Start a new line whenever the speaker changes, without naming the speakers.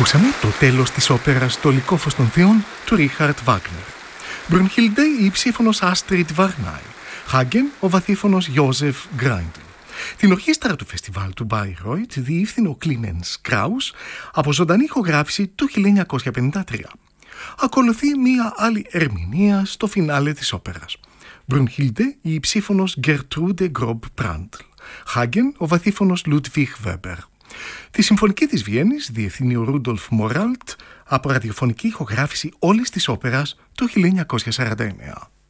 Ακούσαμε το τέλος της όπερας «Το Λυκόφως των Θεών» του Ρίχαρτ Βάγνερ. Μπρουνχίλντε η υψήφωνος Άστριτ Βαρνάι. Χάγκεν ο βαθύφωνος Γιώζεφ Γκράιντλ. Την ορχήστρα του φεστιβάλ του Μπάιρόιτ διεύθυνε ο Κλίμενς Κράους από ζωντανή ηχογράφηση του 1953. Ακολουθεί μία άλλη ερμηνεία στο φινάλε της όπερας. Μπρουνχίλντε η υψήφωνος Γκερτρούντε Γκρομπ Πράντλ. Χάγκεν ο βαθύφωνος Λούντβιχ Βέμπερ. Τη Συμφωνική της Βιέννης διευθύνει ο Ρούντολφ Μοράλτ από ραδιοφωνική ηχογράφηση όλης της όπερας του 1949.